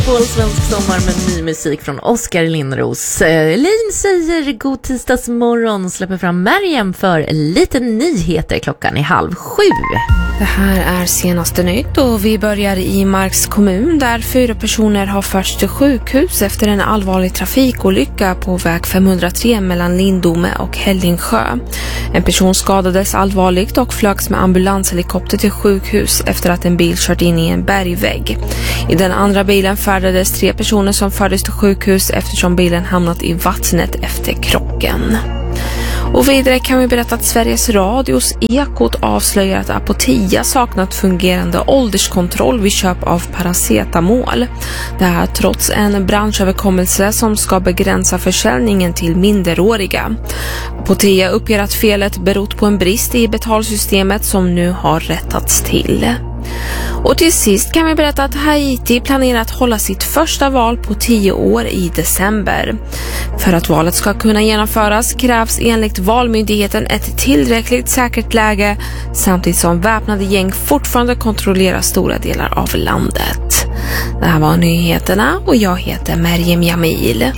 Megapol svensk sommar med ny musik från Oskar Lindros. Lin säger god tisdagsmorgon, släpper fram Merjem för lite nyheter. Klockan är 6:30. Det här är senaste nytt och vi börjar i Marks kommun där 4 personer har förts till sjukhus efter en allvarlig trafikolycka på väg 503 mellan Lindome och Hällingsjö. En person skadades allvarligt och flögs med ambulanshelikopter till sjukhus efter att en bil kört in i en bergvägg. I den andra bilen färdades 3 personer som fördes till sjukhus eftersom bilen hamnat i vattnet efter krocken. Och vidare kan vi berätta att Sveriges Radios Ekot avslöjar att Apotea saknat fungerande ålderskontroll vid köp av paracetamol. Det här trots en branschöverkommelse som ska begränsa försäljningen till minderåriga. Apotea uppger att felet berott på en brist i betalsystemet som nu har rättats till. Och till sist kan vi berätta att Haiti planerar att hålla sitt första val på 10 år i december. För att valet ska kunna genomföras krävs enligt valmyndigheten ett tillräckligt säkert läge samtidigt som väpnade gäng fortfarande kontrollerar stora delar av landet. Det här var nyheterna och jag heter Merjem Jamil.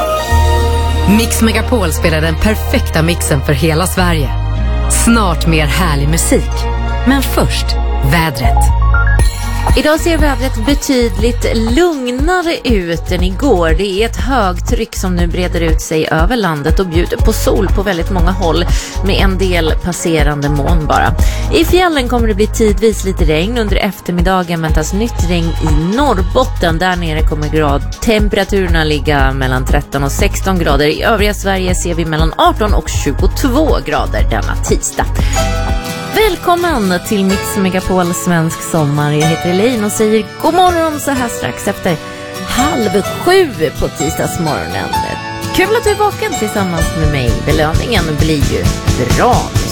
Mix Megapol spelar den perfekta mixen för hela Sverige. Snart mer härlig musik. Men först vädret. Idag ser vädret betydligt lugnare ut än igår. Det är ett högtryck som nu breder ut sig över landet och bjuder på sol på väldigt många håll med en del passerande moln bara. I fjällen kommer det bli tidvis lite regn. Under eftermiddagen väntas nytt regn i Norrbotten. Där nere kommer temperaturerna ligga mellan 13 och 16 grader. I övriga Sverige ser vi mellan 18 och 22 grader denna tisdag. Välkommen till Mix Megapol svensk sommar. Jag heter Elaine och säger god morgon så här strax efter 6:30 på tisdagsmorgonen. Kul att du är vaken tillsammans med mig. Belöningen blir ju bra